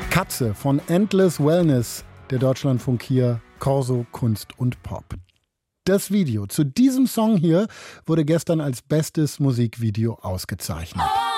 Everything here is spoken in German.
Katze von Endless Wellness, der Deutschlandfunk hier, Corso Kunst und Pop. Das Video zu diesem Song hier wurde gestern als bestes Musikvideo ausgezeichnet.